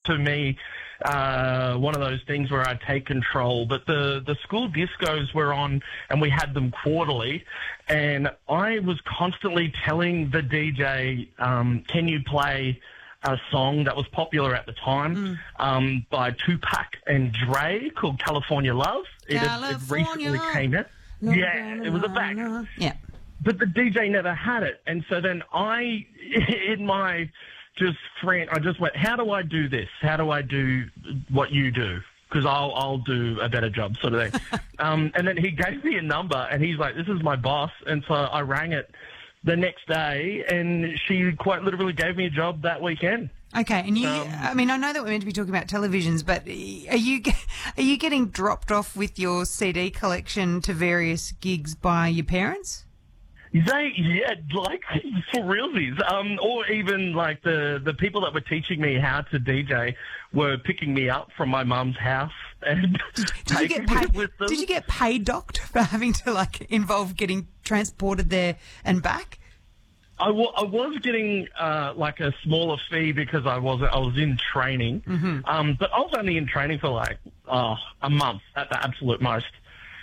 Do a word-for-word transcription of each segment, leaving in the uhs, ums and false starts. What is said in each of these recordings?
to me uh, one of those things where I take control. But the, the school discos were on, and we had them quarterly, and I was constantly telling the D J, um, can you play a song that was popular at the time mm. um, by Tupac and Dre called California Love. It, had, it recently came out. No, yeah, no, it was a back. No. Yeah. But the D J never had it. And so then I, in my just friend, I just went, how do I do this? How do I do what you do? Because I'll, I'll do a better job, sort of thing. um, and then he gave me a number, and he's like, this is my boss. And so I rang it the next day, and she quite literally gave me a job that weekend. Okay, and you, um, I mean, I know that we're meant to be talking about televisions, but are you are you getting dropped off with your C D collection to various gigs by your parents? They, yeah, like, for realsies. Um, or even, like, the, the people that were teaching me how to D J were picking me up from my mum's house and did, did taking you get paid, me with them. Did you get paid, docked, for having to, like, involve getting transported there and back? I, w- I was getting, uh, like, a smaller fee because I was I was in training. Mm-hmm. Um, but I was only in training for, like, oh, a month at the absolute most.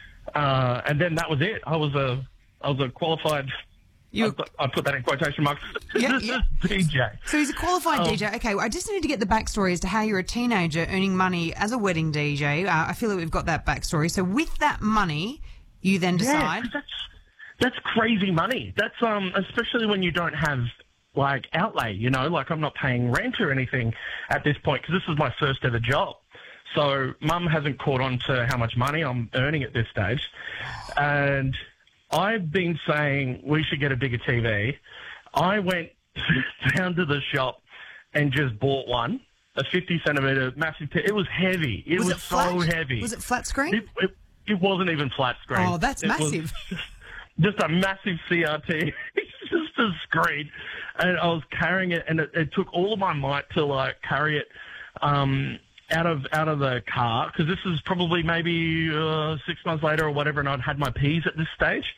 Uh, and then that was it. I was a... I was a qualified, you, I, I put that in quotation marks, yeah, yeah. D J. So he's a qualified um, D J. Okay, well, I just need to get the backstory as to how you're a teenager earning money as a wedding D J. Uh, I feel like we've got that backstory. So with that money, you then decide... Yeah, that's, that's crazy money. That's um, especially when you don't have, like, outlay, you know? Like, I'm not paying rent or anything at this point because this is my first ever job. So Mum hasn't caught on to how much money I'm earning at this stage. And... I've been saying we should get a bigger T V. I went down to the shop and just bought one, a fifty centimetre massive T V. It was heavy. It was, was it so flat? heavy. Was it flat screen? It, it, it wasn't even flat screen. Oh, that's it massive. Was just a massive C R T. It's just a screen. And I was carrying it, and it, it took all of my might to, like, carry it um, out of out of the car, because this is probably maybe uh, six months later or whatever, and I'd had my P's at this stage.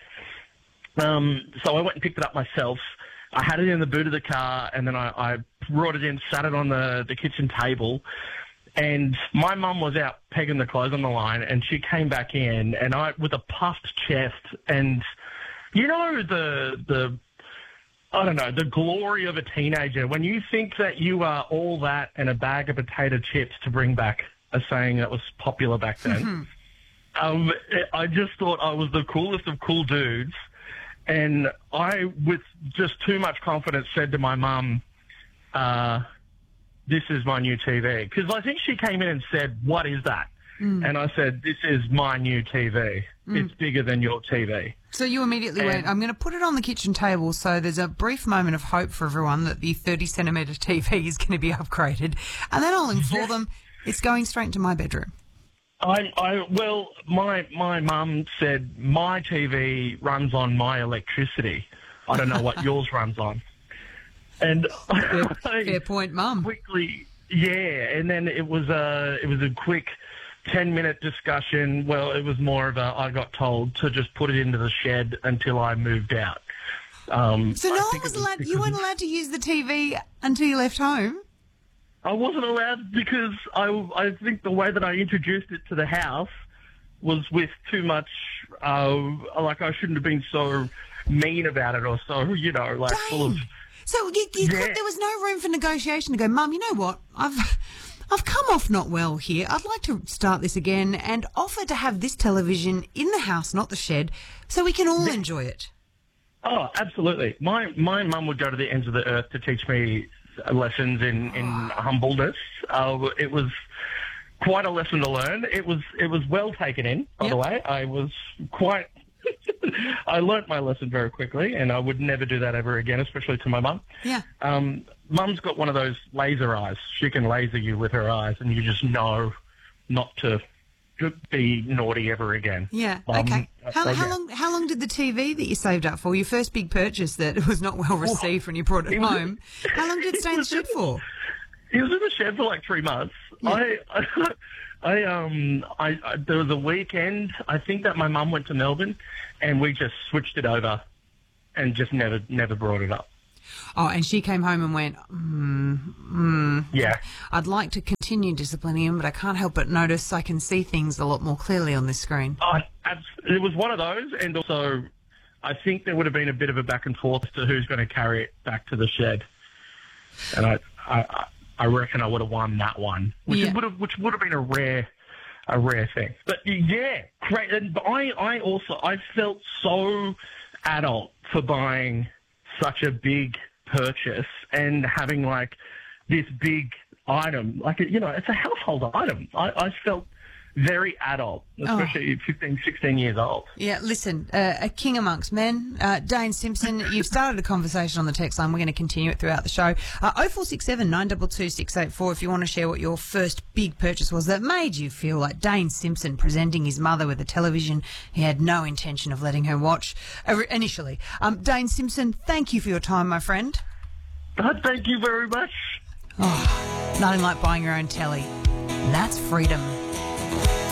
Um, so I went and picked it up myself. I had it in the boot of the car, and then I, I brought it in, sat it on the, the kitchen table, and my mum was out pegging the clothes on the line, and she came back in, and I with a puffed chest, and you know the the I don't know, the glory of a teenager. When you think that you are all that and a bag of potato chips, to bring back a saying that was popular back then, mm-hmm. um, I just thought I was the coolest of cool dudes. And I, with just too much confidence, said to my mum, uh, this is my new T V. Because I think she came in and said, what is that? Mm. And I said, this is my new T V. Mm. It's bigger than your T V. So you immediately and went, I'm going to put it on the kitchen table so there's a brief moment of hope for everyone that the thirty centimetre T V is going to be upgraded. And then I'll inform them it's going straight into my bedroom. I, I, well, my my mum said my T V runs on my electricity. I don't know what yours runs on. And fair, fair point, Mum. Quickly, yeah. And then it was a it was a quick ten minute discussion. Well, it was more of a I got told to just put it into the shed until I moved out. Um, so no one was allowed. You weren't allowed to use the T V until you left home. I wasn't allowed because I, I think the way that I introduced it to the house was with too much, uh, like I shouldn't have been so mean about it or so, you know, like Dang. full of... So you, you yeah. could, there was no room for negotiation to go, Mum, you know what, I've I've come off not well here. I'd like to start this again and offer to have this television in the house, not the shed, so we can all yeah. enjoy it. Oh, absolutely. My my mum would go to the ends of the earth to teach me lessons in, in humbleness. Uh, it was quite a lesson to learn. It was it was well taken in, by yep. the way. I was quite... I learnt my lesson very quickly, and I would never do that ever again, especially to my mum. Yeah. Um, Mum's got one of those laser eyes. She can laser you with her eyes, and you just know not to be naughty ever again. Yeah, um, okay. How, so, how yeah. long How long did the T V that you saved up for, your first big purchase that was not well received when you brought it, it home, was, how long did it stay in the shed for? It was in the shed for like three months. Yeah. I, I, I, um, I, I, there was a weekend, I think that my mum went to Melbourne, and we just switched it over and just never, never brought it up. Oh, and she came home and went, mm, mm, Yeah. I'd like to continue disciplining him, but I can't help but notice I can see things a lot more clearly on this screen. I, abs- it was one of those, and also I think there would have been a bit of a back and forth as to who's going to carry it back to the shed. And I, I, I reckon I would have won that one, which Yeah. would have, which would have been a rare, a rare thing. But yeah, great. And I, I also, I felt so adult for buying such a big purchase and having like this big item, like you know, it's a household item. I, I felt very adult, especially at fifteen, sixteen years old. Yeah, listen, uh, a king amongst men. Uh, Dane Simpson, you've started a conversation on the text line. We're going to continue it throughout the show. Uh, oh four six seven, nine two two, six eight four if you want to share what your first big purchase was that made you feel like Dane Simpson presenting his mother with a television he had no intention of letting her watch uh, initially. Um, Dane Simpson, thank you for your time, my friend. Oh, thank you very much. Oh, nothing like buying your own telly. That's freedom.